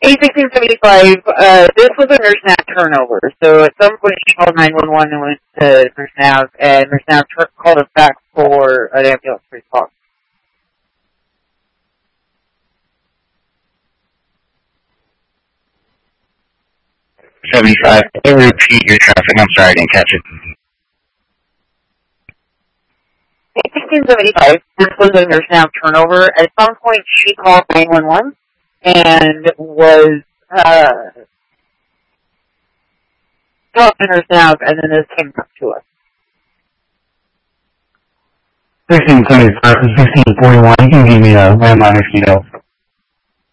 A1675, this was a nurse nav turnover. So at some point she called 911 and went to nurse nav, and nurse nav called us back for an ambulance response. 75. Can you repeat your traffic? I'm sorry, I didn't catch it. 1675, this was a nurse nav turnover. At some point, she called 911 and was talking to nurse nav, and then this came back to us. 1675 to 1641. You can give me a landline if you know.